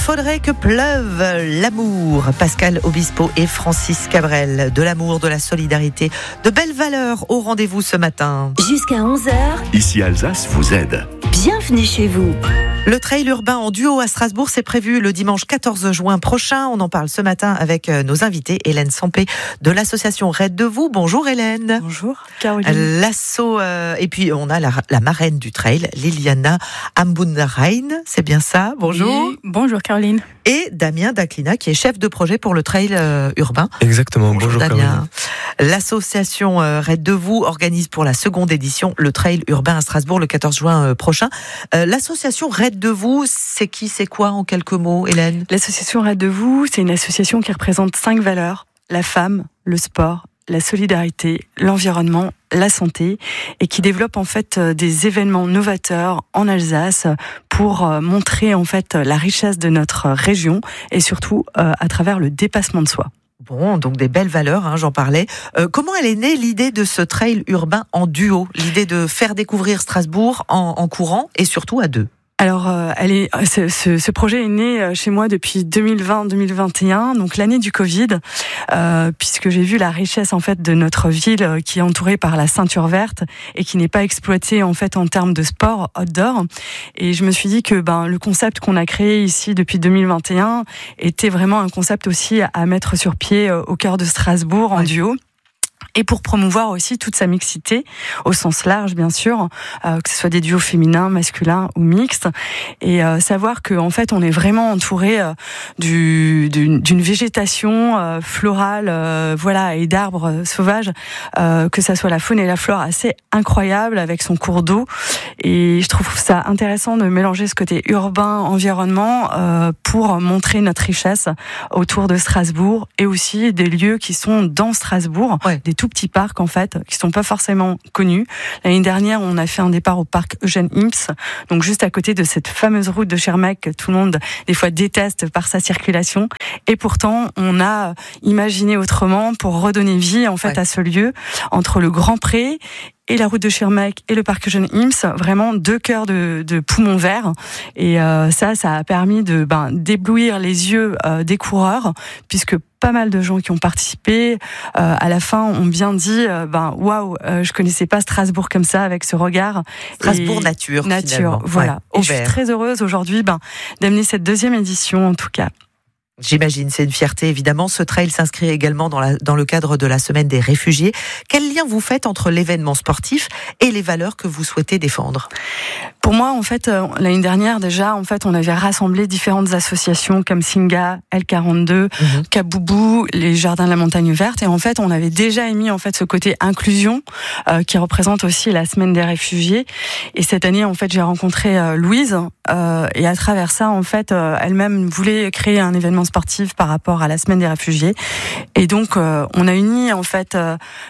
faudrait que pleuve l'amour. Pascal Obispo et Francis Cabrel. De l'amour, de la solidarité, de belles valeurs au rendez-vous ce matin. Jusqu'à 11h. Ici Alsace vous aide. Bienvenue chez vous. Le trail urbain en duo à Strasbourg, c'est prévu le dimanche 14 juin prochain. On en parle ce matin avec nos invités. Hélène Sampé de l'association Raid de Vous. Bonjour Hélène. Bonjour Caroline. L'asso, et puis on a la marraine du trail, Liliana Ambunderrein. C'est bien ça. Bonjour. Oui, bonjour Caroline. Et Damien Daclina qui est chef de projet pour le trail urbain. Exactement. Bonjour Damien. Caroline. L'association Raid de Vous organise pour la seconde édition le trail urbain à Strasbourg le 14 juin prochain. L'association Raid de Vous, c'est qui, c'est quoi en quelques mots, Hélène ? L'association Raid de Vous, c'est une association qui représente 5 valeurs: la femme, le sport, la solidarité, l'environnement, la santé, et qui développe en fait des événements novateurs en Alsace pour montrer en fait la richesse de notre région et surtout à travers le dépassement de soi. Bon, donc des belles valeurs, j'en parlais. Comment elle est née l'idée de ce trail urbain en duo ? L'idée de faire découvrir Strasbourg en courant et surtout à deux. Alors, ce projet est né chez moi depuis 2020-2021, donc l'année du Covid, puisque j'ai vu la richesse en fait de notre ville qui est entourée par la ceinture verte et qui n'est pas exploitée en fait en termes de sport outdoor. Et je me suis dit que le concept qu'on a créé ici depuis 2021 était vraiment un concept aussi à mettre sur pied au cœur de Strasbourg en duo. Et pour promouvoir aussi toute sa mixité, au sens large bien sûr, que ce soit des duos féminins, masculins ou mixtes, et savoir que en fait on est vraiment entouré d'une végétation florale, et d'arbres sauvages, que ça soit la faune et la flore assez incroyable avec son cours d'eau. Et je trouve ça intéressant de mélanger ce côté urbain, environnement, pour montrer notre richesse autour de Strasbourg et aussi des lieux qui sont dans Strasbourg, des tout petits parcs en fait, qui sont pas forcément connus. L'année dernière, on a fait un départ au parc Eugène Imps, donc juste à côté de cette fameuse route de Schirmeck que tout le monde des fois déteste par sa circulation. Et pourtant, on a imaginé autrement pour redonner vie en fait à ce lieu entre le Grand Pré et la route de Schirmeck et le parc Eugène Imps, vraiment deux cœurs de poumons verts. Et ça a permis de d'éblouir les yeux des coureurs, puisque pas mal de gens qui ont participé à la fin ont bien dit waouh, je connaissais pas Strasbourg comme ça, avec ce regard. Strasbourg nature finalement. Voilà. Et je suis très heureuse aujourd'hui d'amener cette deuxième édition en tout cas. J'imagine, c'est une fierté évidemment. Ce trail s'inscrit également dans le cadre de la semaine des réfugiés. Quel lien vous faites entre l'événement sportif et les valeurs que vous souhaitez défendre ? Pour moi, en fait, l'année dernière déjà, en fait, on avait rassemblé différentes associations comme Singa, L42, Kaboubou, les Jardins de la Montagne Verte, et en fait, on avait déjà émis en fait ce côté inclusion qui représente aussi la semaine des réfugiés. Et cette année, en fait, j'ai rencontré Louise, et à travers ça, en fait, elle-même voulait créer un événement sportif par rapport à la semaine des réfugiés. Et donc, on a uni en fait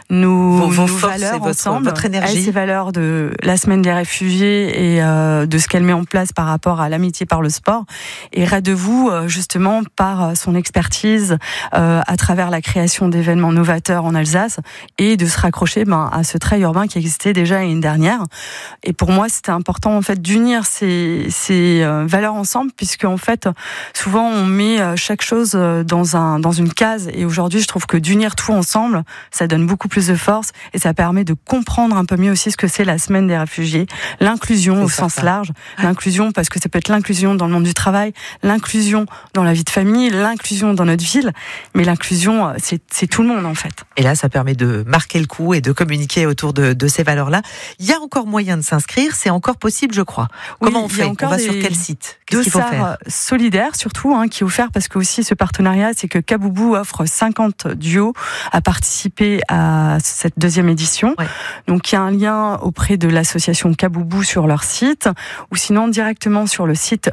nos valeurs ensemble, votre énergie, ces valeurs de la semaine des réfugiés et de ce qu'elle met en place par rapport à l'amitié par le sport. Et Raid de Vous, justement, par son expertise à travers la création d'événements novateurs en Alsace et de se raccrocher à ce trail urbain qui existait déjà l'année dernière. Et pour moi, c'était important en fait d'unir ces valeurs ensemble, puisque en fait, souvent on met chaque chose dans une case, et aujourd'hui je trouve que d'unir tout ensemble, ça donne beaucoup plus de force et ça permet de comprendre un peu mieux aussi ce que c'est la semaine des réfugiés, l'inclusion au sens large, l'inclusion parce que ça peut être l'inclusion dans le monde du travail, l'inclusion dans la vie de famille, l'inclusion dans notre ville, mais l'inclusion c'est tout le monde en fait. Et là ça permet de marquer le coup et de communiquer autour de ces valeurs-là. Il y a encore moyen de s'inscrire, c'est encore possible je crois. Comment on fait ? On va sur quel site ? Qu'est-ce qu'il faut faire ? Solidaire surtout, qui est offert, parce que aussi ce partenariat, c'est que Kaboubou offre 50 duos à participer à cette deuxième édition. Donc il y a un lien auprès de l'association Kaboubou sur leur site, ou sinon directement sur le site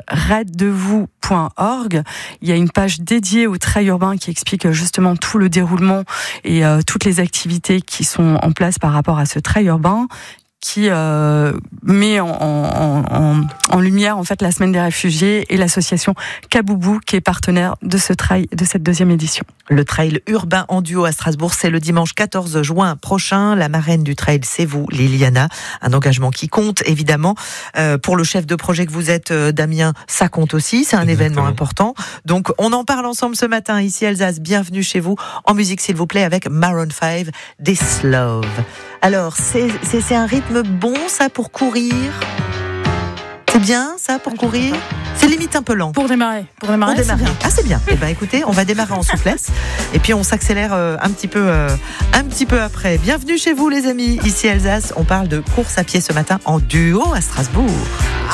raiddevous.org. Il y a une page dédiée au trail urbain qui explique justement tout le déroulement et toutes les activités qui sont en place par rapport à ce trail urbain, qui met en lumière en fait la Semaine des réfugiés et l'association Kaboubou qui est partenaire de ce trail, de cette deuxième édition. Le trail urbain en duo à Strasbourg, c'est le dimanche 14 juin prochain. La marraine du trail, c'est vous, Liliana. Un engagement qui compte, évidemment. Pour le chef de projet que vous êtes, Damien, ça compte aussi. C'est un événement important. Donc, on en parle ensemble ce matin, ici Alsace. Bienvenue chez vous. En musique, s'il vous plaît, avec Maroon 5, This Love. Alors, c'est un rythme bon, ça, pour courir? C'est bien, ça, pour courir? C'est limite un peu lent. Pour démarrer. C'est bien. Ah, c'est bien. Eh ben, écoutez, on va démarrer en souplesse. Et puis, on s'accélère un petit peu après. Bienvenue chez vous, les amis. Ici, Alsace, on parle de course à pied ce matin en duo à Strasbourg.